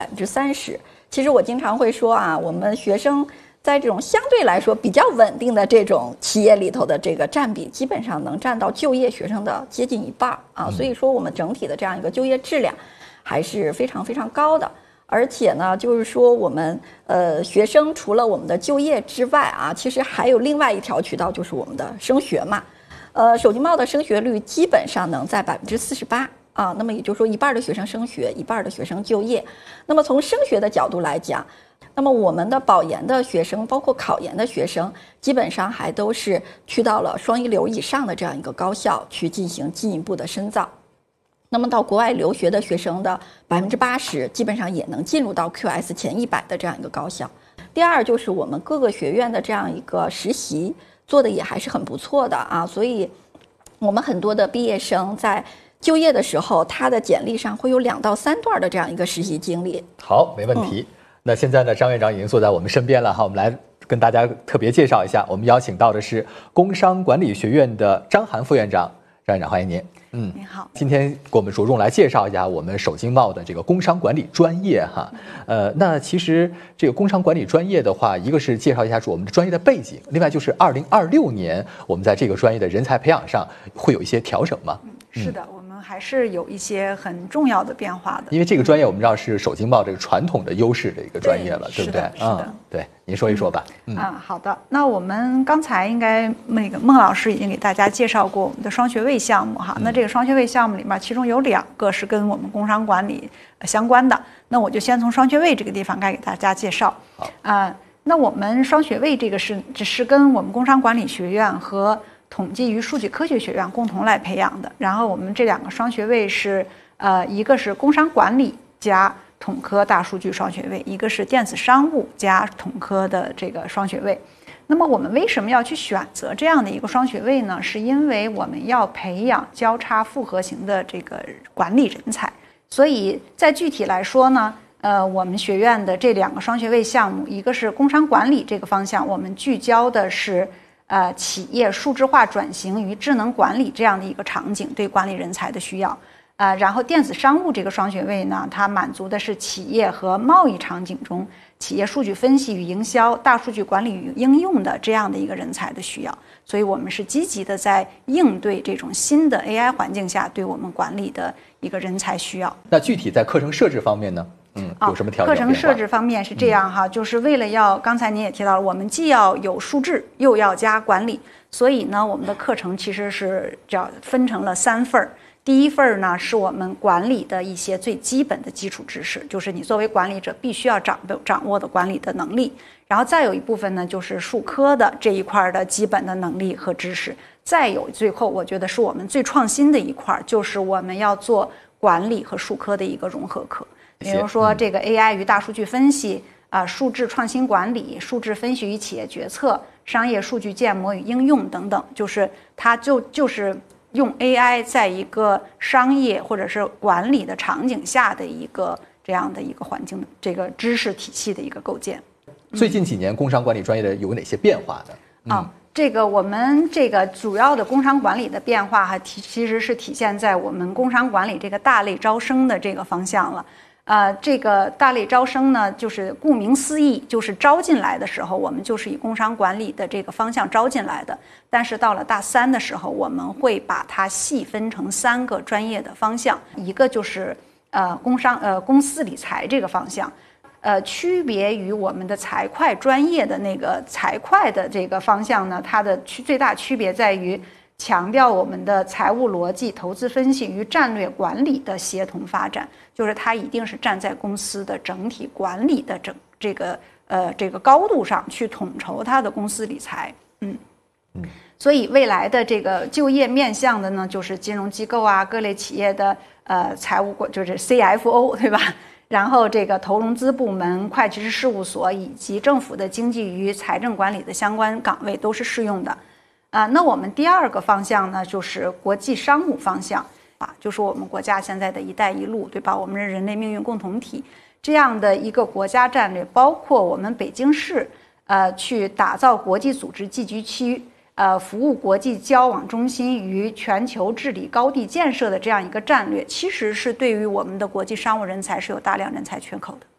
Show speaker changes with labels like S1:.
S1: 30%。其实我经常会说啊，我们学生在这种相对来说比较稳定的这种企业里头的这个占比，基本上能占到就业学生的接近1半啊。所以说我们整体的这样一个就业质量还是非常非常高的。而且呢，就是说我们学生除了我们的就业之外啊，其实还有另外一条渠道，就是我们的升学嘛。首经贸的升学率基本上能在48%啊，那么也就是说1半的学生升学，1半的学生就业。那么从升学的角度来讲，那么我们的保研的学生，包括考研的学生，基本上还都是去到了双一流以上的这样一个高校去进行进一步的深造。那么到国外留学的学生的80%，基本上也能进入到 QS 前100的这样一个高校。第二就是我们各个学院的这样一个实习做的也还是很不错的啊，所以我们很多的毕业生在就业的时候，他的简历上会有2到3段的这样一个实习经历。
S2: 好，没问题。那现在呢，张院长已经坐在我们身边了哈，我们来跟大家特别介绍一下，我们邀请到的是工商管理学院的张涵副院长。张院长，欢迎您。
S3: 您好。
S2: 今天给我们着重来介绍一下我们首经贸的这个工商管理专业哈。那其实这个工商管理专业的话，一个是介绍一下我们的专业的背景，另外就是2026年我们在这个专业的人才培养上会有一些调整吗？
S3: 是的，我们还是有一些很重要的变化的。
S2: 因为这个专业我们知道是首经贸这个传统的优势的一个专业了，对不对？
S3: 是的，
S2: 对，您说一说吧。
S3: 好的。那我们刚才应该那个孟老师已经给大家介绍过我们的双学位项目哈。那这个双学位项目里面，其中有2个是跟我们工商管理相关的。那我就先从双学位这个地方该给大家介绍。那我们双学位这个是跟我们工商管理学院和统计与数据科学学院共同来培养的。然后我们这2个双学位是一个是工商管理加统科大数据双学位，一个是电子商务加统科的这个双学位。那么我们为什么要去选择这样的一个双学位呢？是因为我们要培养交叉复合型的这个管理人才。所以在具体来说呢，我们学院的这2个双学位项目，一个是工商管理这个方向，我们聚焦的是企业数字化转型与智能管理这样的一个场景对管理人才的需要。然后电子商务这个双学位呢，它满足的是企业和贸易场景中企业数据分析与营销、大数据管理与应用的这样的一个人才的需要。所以我们是积极的在应对这种新的 AI 环境下对我们管理的一个人才需要。
S2: 那具体在课程设置方面呢？有什么调整？
S3: 课程设置方面是这样哈，就是为了刚才您也提到了，我们既要有数字，又要加管理，所以呢，我们的课程其实是分成了3份儿。第一份呢是我们管理的一些最基本的基础知识，就是你作为管理者必须要掌握的管理的能力。然后再有一部分呢就是数科的这一块的基本的能力和知识。再有最后我觉得是我们最创新的一块，就是我们要做管理和数科的一个融合课。比如说这个 AI 与大数据分析数字创新管理、数字分析与企业决策、商业数据建模与应用等等，就是它就是用 AI 在一个商业或者是管理的场景下的一个这样的一个环境，这个知识体系的一个构建。
S2: 最近几年工商管理专业的有哪些变化呢？
S3: 这个我们这个主要的工商管理的变化其实是体现在我们工商管理这个大类招生的这个方向了。这个大类招生呢，就是顾名思义，就是招进来的时候，我们就是以工商管理的这个方向招进来的。但是到了大3的时候，我们会把它细分成3个专业的方向，一个就是公司理财这个方向，区别于我们的财会专业的那个财会的这个方向呢，它的最大区别在于强调我们的财务逻辑、投资分析与战略管理的协同发展，就是它一定是站在公司的整体管理的这个高度上去统筹它的公司理财。所以未来的这个就业面向的呢，就是金融机构各类企业的财务就是 CFO 对吧？然后这个投融资部门、会计师事务所以及政府的经济与财政管理的相关岗位都是适用的。那我们第2个方向呢，就是国际商务方向就是我们国家现在的一带一路，对吧？我们是人类命运共同体这样的一个国家战略，包括我们北京市去打造国际组织寄居区，服务国际交往中心与全球治理高地建设的这样一个战略，其实是对于我们的国际商务人才是有大量人才缺口的。